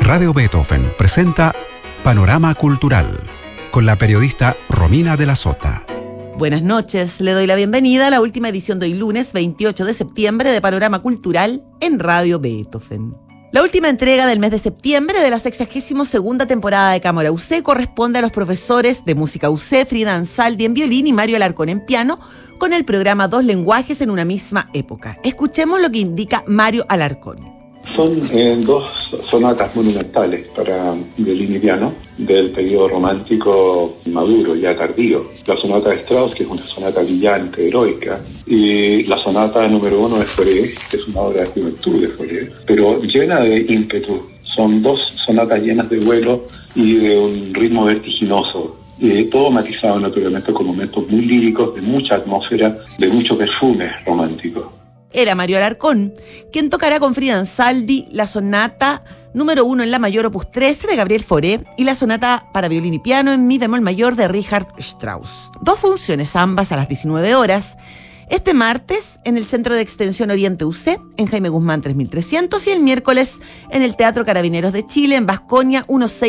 Radio Beethoven presenta Panorama Cultural con la periodista Romina de la Sota. Buenas noches, le doy la bienvenida a la última edición de hoy lunes 28 de septiembre de Panorama Cultural en Radio Beethoven. La última entrega del mes de septiembre de la 62ª temporada de Cámara UC corresponde a los profesores de música UC, Frida Ansaldi en violín y Mario Alarcón en piano, con el programa Dos lenguajes en una misma época. Escuchemos lo que indica Mario Alarcón. Son dos sonatas monumentales para violín y piano del periodo romántico maduro, ya tardío. La sonata de Strauss, que es una sonata brillante, heroica, y la sonata número 1 de Fauré, que es una obra de juventud de Fauré, pero llena de ímpetu. Son dos sonatas llenas de vuelo y de un ritmo vertiginoso. Todo matizado naturalmente con momentos muy líricos, de mucha atmósfera, de mucho perfume romántico. Era Mario Alarcón, quien tocará con Frida Ansaldi la sonata número 1 en la mayor opus 13 de Gabriel Fauré y la sonata para violín y piano en mi bemol mayor de Richard Strauss. Dos funciones, ambas a las 19 horas. Este martes en el Centro de Extensión Oriente UC, en Jaime Guzmán 3300, y el miércoles en el Teatro Carabineros de Chile, en Vasconia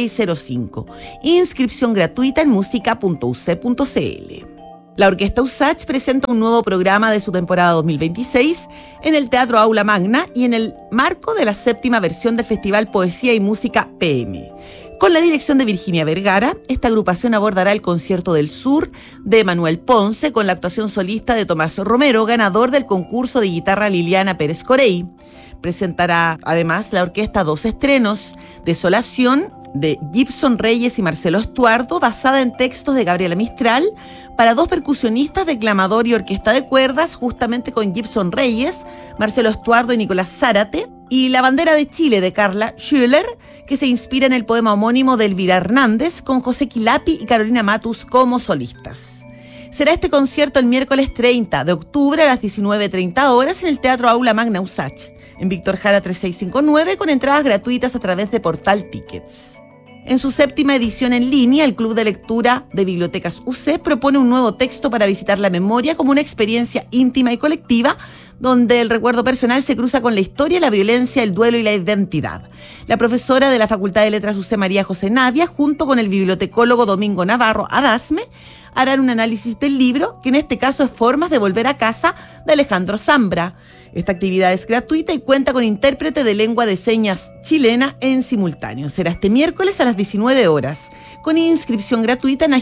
1605. Inscripción gratuita en musica.uc.cl. La Orquesta USACH presenta un nuevo programa de su temporada 2026 en el Teatro Aula Magna y en el marco de la 7ª versión del Festival Poesía y Música PM. Con la dirección de Virginia Vergara, esta agrupación abordará el Concierto del Sur de Manuel Ponce con la actuación solista de Tomás Romero, ganador del concurso de guitarra Liliana Pérez Corey. Presentará además la orquesta dos estrenos: Desolación de Gibson Reyes y Marcelo Estuardo, basada en textos de Gabriela Mistral, para dos percusionistas, declamador y orquesta de cuerdas, justamente con Gibson Reyes, Marcelo Estuardo y Nicolás Zárate, y La Bandera de Chile de Carla Schüller, que se inspira en el poema homónimo de Elvira Hernández, con José Quilapi y Carolina Matus como solistas. Será este concierto el miércoles 30 de octubre a las 19:30 horas en el Teatro Aula Magna USACH, en Víctor Jara 3659, con entradas gratuitas a través de Portal Tickets. En su 7ª edición en línea, el Club de Lectura de Bibliotecas UC propone un nuevo texto para visitar la memoria como una experiencia íntima y colectiva, donde el recuerdo personal se cruza con la historia, la violencia, el duelo y la identidad. La profesora de la Facultad de Letras UC, María José Navia, junto con el bibliotecólogo Domingo Navarro Adasme, harán un análisis del libro, que en este caso es Formas de volver a casa, de Alejandro Zambra. Esta actividad es gratuita y cuenta con intérprete de lengua de señas chilena en simultáneo. Será este miércoles a las 19 horas, con inscripción gratuita en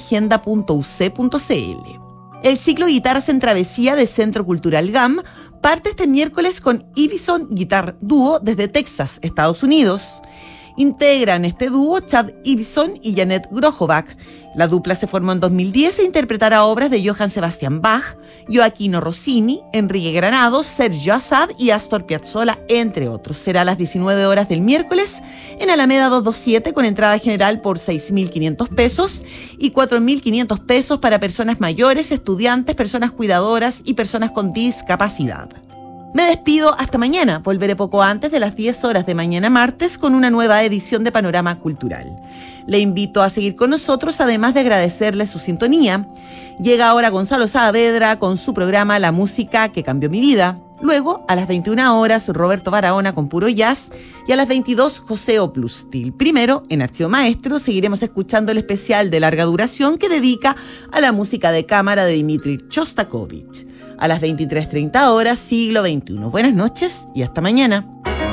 agenda.uc.cl. El ciclo Guitarras en Travesía de Centro Cultural GAM parte este miércoles con Ibison Guitar Dúo desde Texas, Estados Unidos. Integran este dúo Chad Ibison y Janet Grojovac. La dupla se formó en 2010 e interpretará obras de Johann Sebastian Bach, Gioacchino Rossini, Enrique Granados, Sergio Assad y Astor Piazzolla, entre otros. Será a las 19 horas del miércoles en Alameda 227, con entrada general por 6.500 pesos y 4.500 pesos para personas mayores, estudiantes, personas cuidadoras y personas con discapacidad. Me despido hasta mañana. Volveré poco antes de las 10 horas de mañana martes con una nueva edición de Panorama Cultural. Le invito a seguir con nosotros, además de agradecerle su sintonía. Llega ahora Gonzalo Saavedra con su programa La Música que Cambió Mi Vida. Luego, a las 21 horas, Roberto Barahona con Puro Jazz, y a las 22, José Oplustil. Primero, en Archivo Maestro, seguiremos escuchando el especial de larga duración que dedica a la música de cámara de Dmitri Shostakovich. A las 23:30 horas, Siglo XXI. Buenas noches y hasta mañana.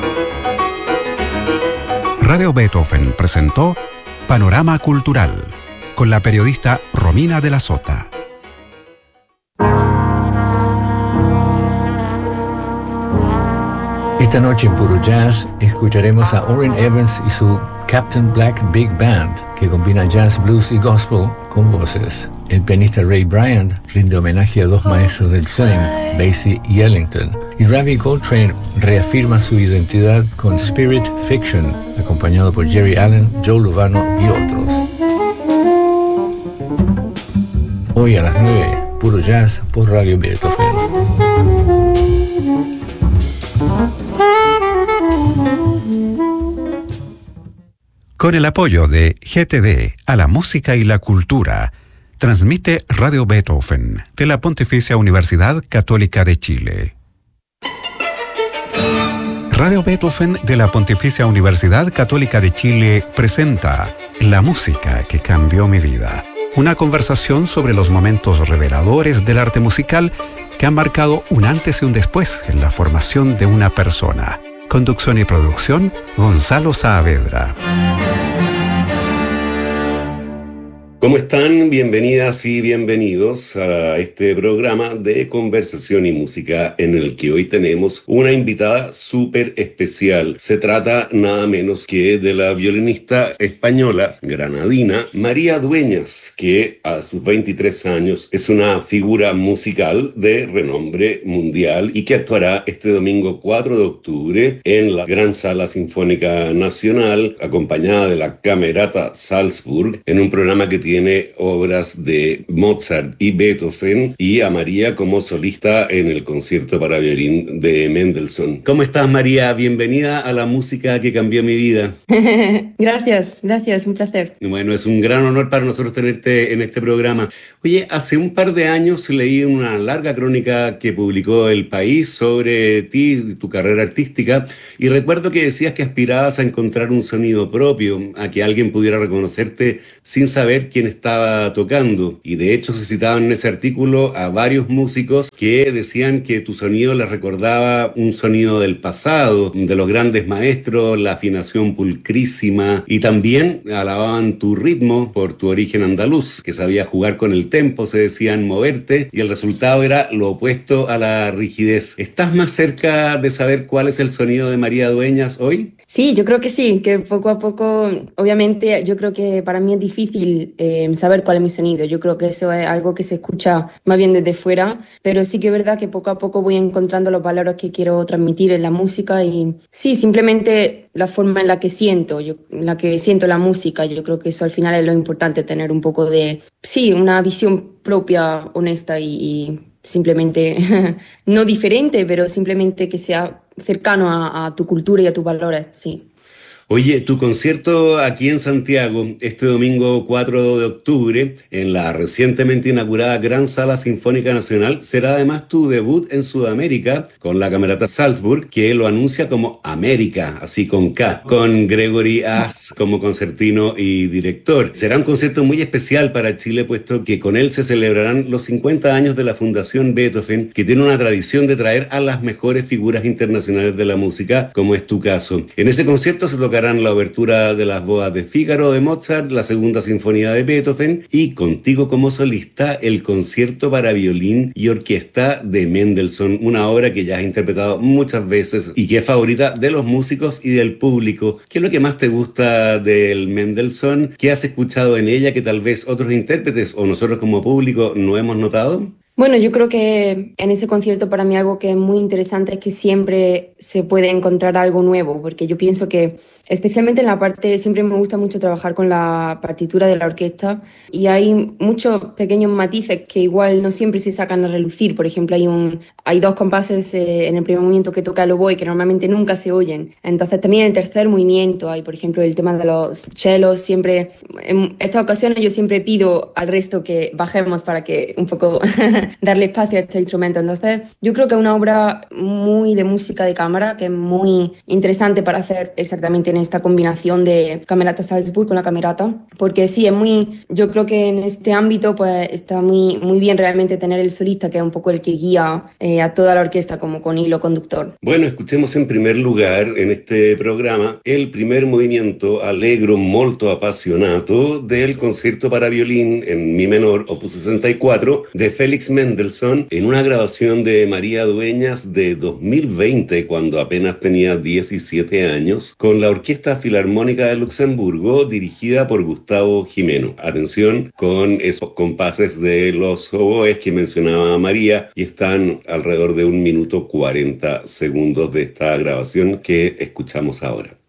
Radio Beethoven presentó Panorama Cultural con la periodista Romina de la Sota. Esta noche en Puro Jazz escucharemos a Orrin Evans y su Captain Black Big Band, que combina jazz, blues y gospel con voces. El pianista Ray Bryant rinde homenaje a dos maestros del swing, Basie y Ellington. Y Ravi Coltrane reafirma su identidad con Spirit Fiction, acompañado por Jerry Allen, Joe Lovano y otros. Hoy a las 9, Puro Jazz por Radio Beethoven. Con el apoyo de GTD a la música y la cultura, transmite Radio Beethoven de la Pontificia Universidad Católica de Chile. Radio Beethoven de la Pontificia Universidad Católica de Chile presenta La música que cambió mi vida. Una conversación sobre los momentos reveladores del arte musical que han marcado un antes y un después en la formación de una persona. Conducción y producción, Gonzalo Saavedra. ¿Cómo están? Bienvenidas y bienvenidos a este programa de conversación y música en el que hoy tenemos una invitada súper especial. Se trata nada menos que de la violinista española granadina María Dueñas, que a sus 23 años es una figura musical de renombre mundial y que actuará este domingo 4 de octubre en la Gran Sala Sinfónica Nacional, acompañada de la Camerata Salzburg, en un programa que tiene obras de Mozart y Beethoven, y a María como solista en el concierto para violín de Mendelssohn. ¿Cómo estás, María? Bienvenida a La música que cambió mi vida. Gracias, un placer. Bueno, es un gran honor para nosotros tenerte en este programa. Oye, hace un par de años leí una larga crónica que publicó El País sobre ti y tu carrera artística, y recuerdo que decías que aspirabas a encontrar un sonido propio, a que alguien pudiera reconocerte sin saber quién estaba tocando. Y de hecho se citaban en ese artículo a varios músicos que decían que tu sonido les recordaba un sonido del pasado, de los grandes maestros, la afinación pulcrísima, y también alababan tu ritmo por tu origen andaluz, que sabías jugar con el tempo, se decían moverte, y el resultado era lo opuesto a la rigidez. ¿Estás más cerca de saber cuál es el sonido de María Dueñas hoy? Sí, yo creo que sí, que poco a poco, obviamente yo creo que para mí es difícil saber cuál es mi sonido. Yo creo que eso es algo que se escucha más bien desde fuera, pero sí que es verdad que poco a poco voy encontrando los valores que quiero transmitir en la música, y sí, simplemente la forma en la que siento, en la que siento la música. Yo creo que eso al final es lo importante, tener un poco de, sí, una visión propia, honesta y simplemente no diferente, pero simplemente que sea cercano a tu cultura y a tus valores, sí. Oye, tu concierto aquí en Santiago, este domingo 4 de octubre, en la recientemente inaugurada Gran Sala Sinfónica Nacional, será además tu debut en Sudamérica con la Camerata Salzburg, que lo anuncia como América, así con K, con Gregory Haas como concertino y director. Será un concierto muy especial para Chile, puesto que con él se celebrarán los 50 años de la Fundación Beethoven, que tiene una tradición de traer a las mejores figuras internacionales de la música, como es tu caso. En ese concierto se tocarán la obertura de las bodas de Fígaro de Mozart, la segunda sinfonía de Beethoven, y contigo como solista el concierto para violín y orquesta de Mendelssohn, una obra que ya has interpretado muchas veces y que es favorita de los músicos y del público. ¿Qué es lo que más te gusta del Mendelssohn? ¿Qué has escuchado en ella que tal vez otros intérpretes o nosotros como público no hemos notado? Bueno, yo creo que en ese concierto para mí algo que es muy interesante es que siempre se puede encontrar algo nuevo, porque yo pienso que especialmente en la parte, siempre me gusta mucho trabajar con la partitura de la orquesta, y hay muchos pequeños matices que igual no siempre se sacan a relucir. Por ejemplo, hay dos compases en el primer movimiento que toca el oboe que normalmente nunca se oyen. Entonces también en el tercer movimiento hay, por ejemplo, el tema de los chelos. Siempre, en estas ocasiones yo siempre pido al resto que bajemos para que un poco darle espacio a este instrumento. Entonces yo creo que es una obra muy de música de cámara, que es muy interesante para hacer exactamente en esta combinación de Camerata Salzburg con la Camerata, porque sí, yo creo que en este ámbito pues está muy, muy bien realmente tener el solista, que es un poco el que guía a toda la orquesta como con hilo conductor. Bueno, escuchemos en primer lugar en este programa el primer movimiento Allegro molto appassionato del concierto para violín en mi menor, opus 64, de Félix Mendelssohn, en una grabación de María Dueñas de 2020, cuando apenas tenía 17 años, con la Orquesta Filarmónica de Luxemburgo, dirigida por Gustavo Gimeno. Atención con esos compases de los oboes que mencionaba María, y están alrededor de 1 minuto 40 segundos de esta grabación que escuchamos ahora.